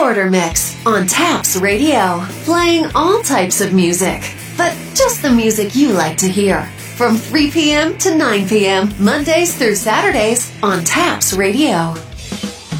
Shorter Mix on Taps Radio, playing all types of music, but just the music you like to hear. From 3 p.m. to 9 p.m., Mondays through Saturdays on Taps Radio.